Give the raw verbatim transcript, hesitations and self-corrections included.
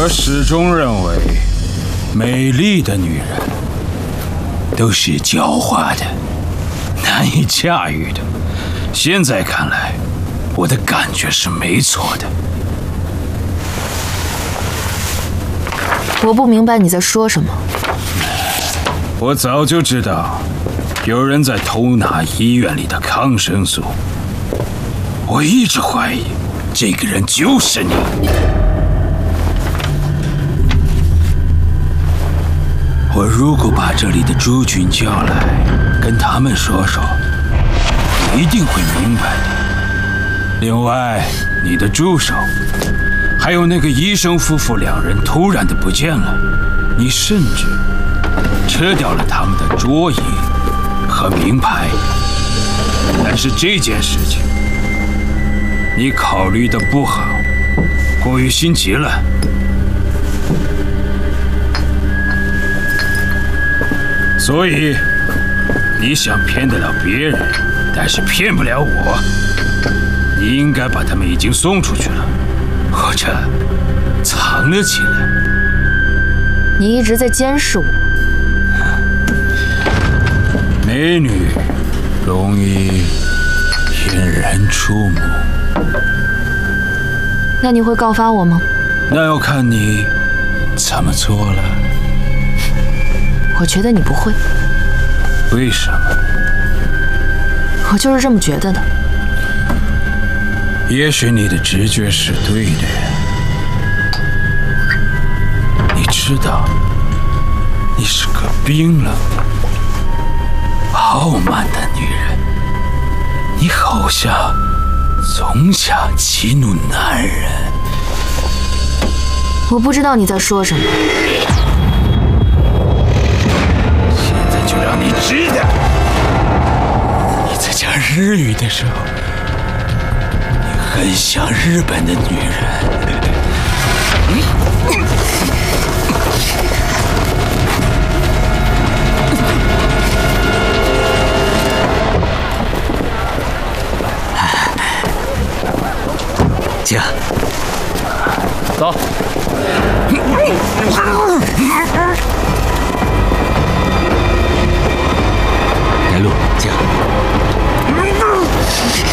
我始终认为，美丽的女人都是狡猾的，难以驾驭的。现在看来，我的感觉是没错的。 我不明白你在说什么。 我早就知道，有人在偷拿医院里的抗生素。我一直怀疑，这个人就是你。我如果把这里的诸君叫来，跟他们说说，你一定会明白的。另外，你的助手，还有那个医生夫妇两人突然的不见了，你甚至撤掉了他们的桌椅和名牌。但是这件事情，你考虑的不好，过于心急了。所以，你想骗得了别人，但是骗不了我。你应该把他们已经送出去了，或者藏了起来。 你一直在监视我。 美女容易引人注目。 那你会告发我吗？ 那要看你怎么做了。 我觉得你不会。 为什么？ 我就是这么觉得的。 也许你的直觉是对的。你知道，你是个冰冷的、傲慢的女人。你好像总想激怒男人。 我不知道你在说什么。 现在就让你知道，你在讲日语的时候，你很像日本的女人。姐， 走。 来路，姐。